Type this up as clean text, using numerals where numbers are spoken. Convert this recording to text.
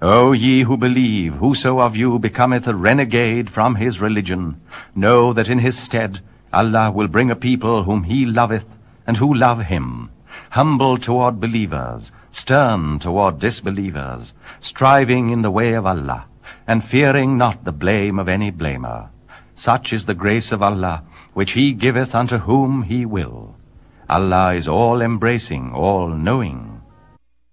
O ye who believe, whoso of you becometh a renegade from his religion, know that in his stead Allah will bring a people whom he loveth, and who love him, humble toward believers, stern toward disbelievers, striving in the way of Allah, and fearing not the blame of any blamer. Such is the grace of Allah, which he giveth unto whom he will. Allah is all-embracing, all-knowing.